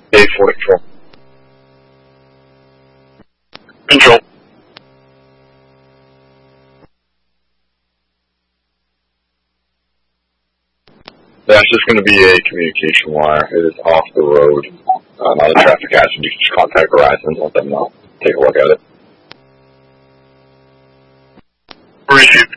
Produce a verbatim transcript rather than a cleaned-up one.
A four control. Control. That's just going to be a communication wire. It is off the road. Uh, not a traffic accident. You can just contact Verizon and let them know. Take a look at it. Receive.